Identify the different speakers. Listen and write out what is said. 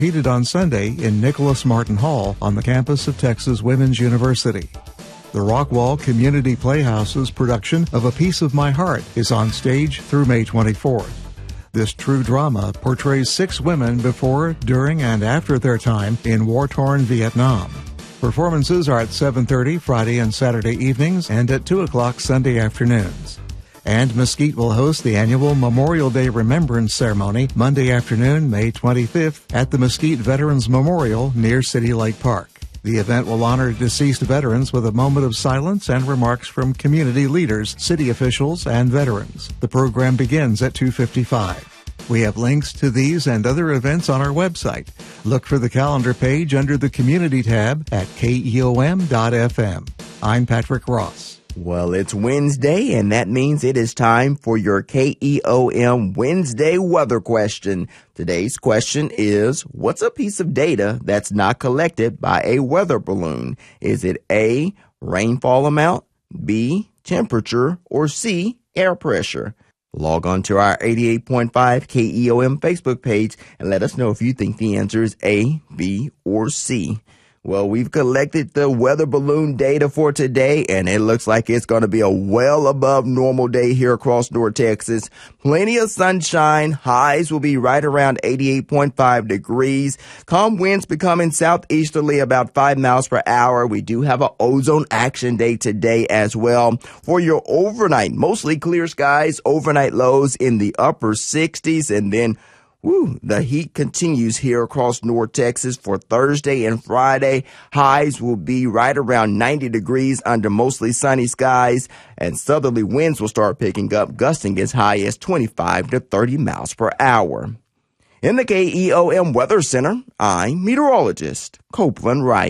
Speaker 1: Heated on Sunday in Nicholas Martin Hall on the campus of Texas Women's University. The Rockwall Community Playhouse's production of A Piece of My Heart is on stage through May 24th. This true drama portrays 6 women before, during, and after their time in war-torn Vietnam. Performances are at 7:30 Friday and Saturday evenings and at 2 o'clock Sunday afternoons. And Mesquite will host the annual Memorial Day Remembrance Ceremony Monday afternoon, May 25th, at the Mesquite Veterans Memorial near City Lake Park. The event will honor deceased veterans with a moment of silence and remarks from community leaders, city officials, and veterans. The program begins at 2:55. We have links to these and other events on our website. Look for the calendar page under the Community tab at KEOM.FM. I'm Patrick Ross.
Speaker 2: Well, it's Wednesday, and that means it is time for your KEOM Wednesday weather question. Today's question is, what's a piece of data that's not collected by a weather balloon? Is it A, rainfall amount, B, temperature, or C, air pressure? Log on to our 88.5 KEOM Facebook page and let us know if you think the answer is A, B, or C. Well, we've collected the weather balloon data for today, and it looks like it's going to be a well above normal day here across North Texas. Plenty of sunshine. Highs will be right around 88.5 degrees. Calm winds becoming southeasterly about 5 miles per hour. We do have an ozone action day today as well. For your overnight, mostly clear skies, overnight lows in the upper 60s, and then the heat continues here across North Texas for Thursday and Friday. Highs will be right around 90 degrees under mostly sunny skies, and southerly winds will start picking up, gusting as high as 25 to 30 miles per hour. In the KEOM Weather Center, I'm meteorologist Copeland Wright.